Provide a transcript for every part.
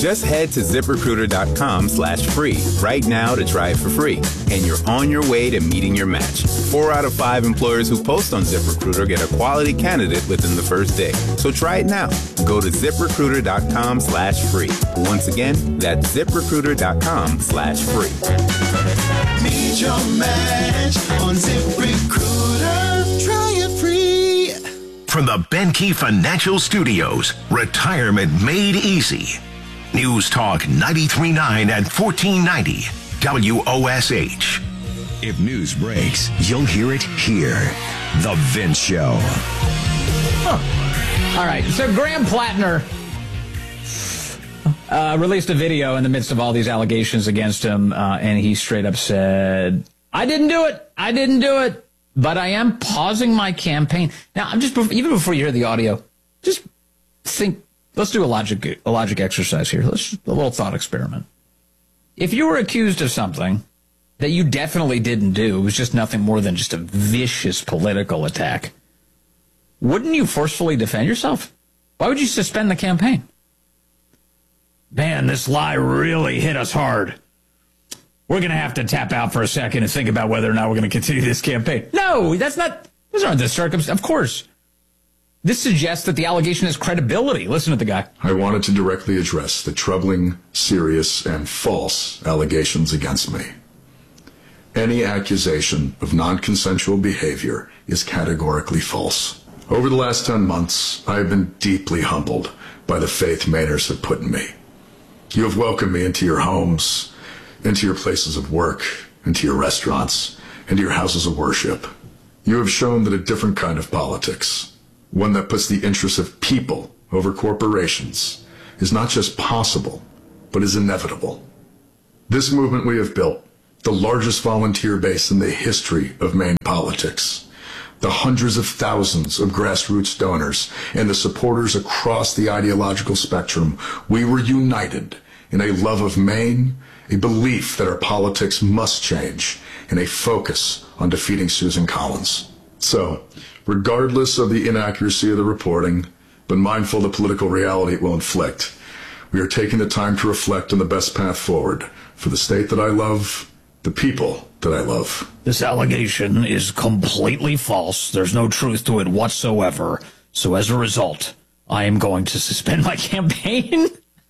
Just head to ZipRecruiter.com/free right now to try it for free. And you're on your way to meeting your match. 4 out of 5 employers who post on ZipRecruiter get a quality candidate within the first day. So try it now. Go to ZipRecruiter.com/free. Once again, that's ZipRecruiter.com/free. Meet your match on ZipRecruiter. Try it free. From the Benke Financial Studios, retirement made easy. News Talk 93.9 and 1490 WOSH. If news breaks, you'll hear it here. The Vince Show. All right, so Graham Plattner released a video in the midst of all these allegations against him, and he straight up said, I didn't do it, but I am pausing my campaign. Now, even before you hear the audio, just think, let's do a logic exercise here. Let's a little thought experiment. If you were accused of something that you definitely didn't do, it was just nothing more than just a vicious political attack, wouldn't you forcefully defend yourself? Why would you suspend the campaign? Man, this lie really hit us hard. We're going to have to tap out for a second and think about whether or not we're going to continue this campaign. No, those aren't the circumstances. Of course. This suggests that the allegation has credibility. Listen to the guy. I wanted to directly address the troubling, serious, and false allegations against me. Any accusation of non-consensual behavior is categorically false. Over the last 10 months, I have been deeply humbled by the faith Mainers have put in me. You have welcomed me into your homes, into your places of work, into your restaurants, into your houses of worship. You have shown that a different kind of politics, one that puts the interests of people over corporations, is not just possible, but is inevitable. This movement we have built, the largest volunteer base in the history of Maine politics, the hundreds of thousands of grassroots donors, and the supporters across the ideological spectrum, we were united in a love of Maine, a belief that our politics must change, and a focus on defeating Susan Collins. So, regardless of the inaccuracy of the reporting, but mindful of the political reality it will inflict, we are taking the time to reflect on the best path forward for the state that I love, the people that I love. This allegation is completely false. There's no truth to it whatsoever. So as a result, I am going to suspend my campaign.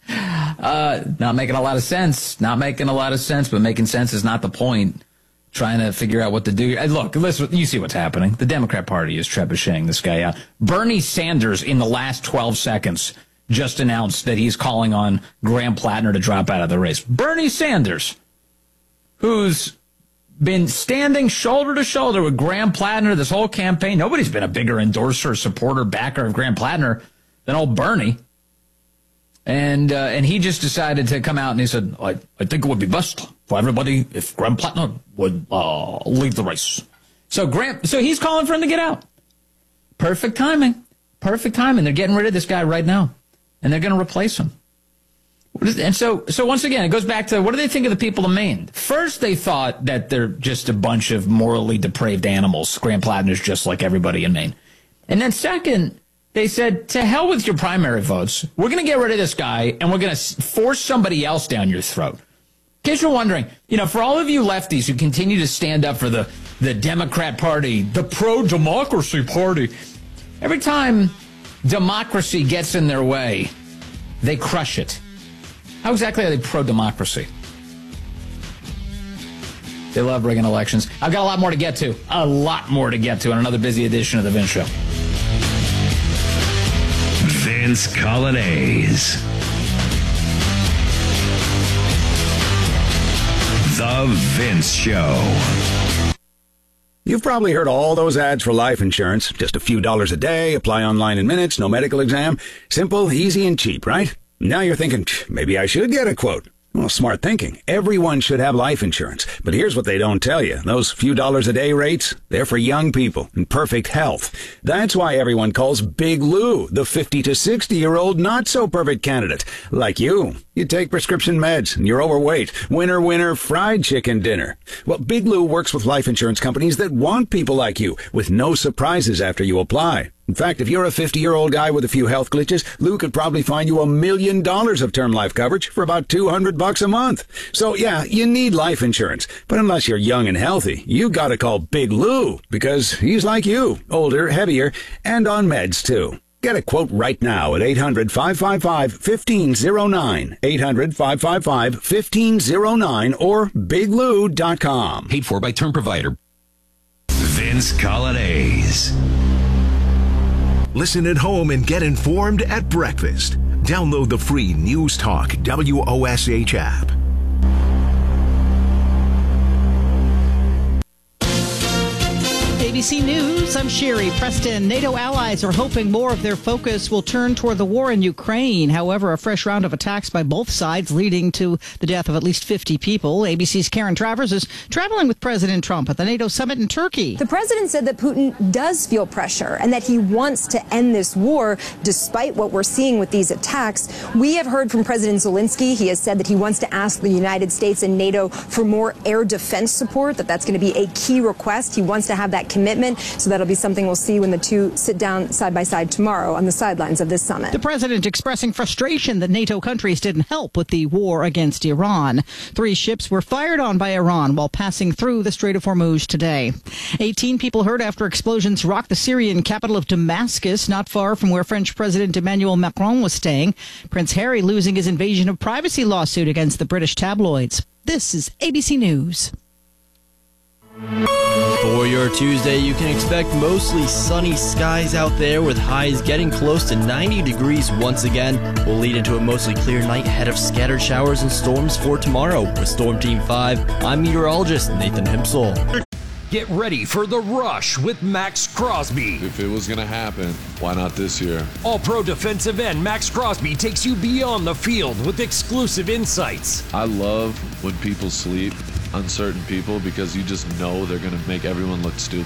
Not making a lot of sense. But making sense is not the point. Trying to figure out what to do. Look, listen, you see what's happening. The Democrat Party is trebucheting this guy out. Bernie Sanders, in the last 12 seconds, just announced that he's calling on Graham Plattner to drop out of the race. Bernie Sanders, who's been standing shoulder to shoulder with Graham Plattner this whole campaign. Nobody's been a bigger endorser, supporter, backer of Graham Plattner than old Bernie. And he just decided to come out and he said, I think it would be best for everybody if Graham Plattner would leave the race. So he's calling for him to get out. Perfect timing. They're getting rid of this guy right now, and they're going to replace him. And so once again, it goes back to, what do they think of the people of Maine? First, they thought that they're just a bunch of morally depraved animals. Graham Plattner's just like everybody in Maine. And then second, they said, to hell with your primary votes. We're going to get rid of this guy, and we're going to force somebody else down your throat. In case you're wondering, for all of you lefties who continue to stand up for the Democrat Party, the pro-democracy party, every time democracy gets in their way, they crush it. How exactly are they pro-democracy? They love rigging elections. I've got a lot more to get to on another busy edition of The Vince Show. Vince Coglianese. The Vince Show. You've probably heard all those ads for life insurance. Just a few dollars a day, apply online in minutes, no medical exam. Simple, easy, and cheap, right? Now you're thinking, maybe I should get a quote. Well, smart thinking. Everyone should have life insurance. But here's what they don't tell you. Those few dollars a day rates, they're for young people in perfect health. That's why everyone calls Big Lou the 50 to 60-year-old not-so-perfect candidate. Like you. You You take prescription meds and you're overweight. Winner, winner, fried chicken dinner. Well, Big Lou works with life insurance companies that want people like you with no surprises after you apply. In fact, if you're a 50-year-old guy with a few health glitches, Lou could probably find you $1 million of term life coverage for about $200 a month. So yeah, you need life insurance. But unless you're young and healthy, you gotta call Big Lou because he's like you, older, heavier, and on meds too. Get a quote right now at 800-555-1509, 800-555-1509, or biglou.com. Paid for by term provider. Vince Colonnese. Listen at home and get informed at breakfast. Download the free News Talk WOSH app. ABC News, I'm Sherry Preston. NATO allies are hoping more of their focus will turn toward the war in Ukraine. However, a fresh round of attacks by both sides leading to the death of at least 50 people. ABC's Karen Travers is traveling with President Trump at the NATO summit in Turkey. The president said that Putin does feel pressure and that he wants to end this war despite what we're seeing with these attacks. We have heard from President Zelensky. He has said that he wants to ask the United States and NATO for more air defense support, that's going to be a key request. He wants to have that commitment, so that'll be something we'll see when the two sit down side by side tomorrow on the sidelines of this summit. The president expressing frustration that NATO countries didn't help with the war against Iran. 3 ships were fired on by Iran while passing through the Strait of Hormuz today. 18 people hurt after explosions rocked the Syrian capital of Damascus, not far from where French President Emmanuel Macron was staying. Prince Harry losing his invasion of privacy lawsuit against the British tabloids. This is ABC News. For your Tuesday, you can expect mostly sunny skies out there with highs getting close to 90 degrees once again. Will lead into a mostly clear night ahead of scattered showers and storms for tomorrow. With Storm Team 5, I'm meteorologist Nathan Himsel. Get ready for The Rush with Max Crosby. If it was going to happen, why not this year? All-Pro defensive end Max Crosby takes you beyond the field with exclusive insights. I love when people sleep, uncertain people, because you just know they're going to make everyone look stupid.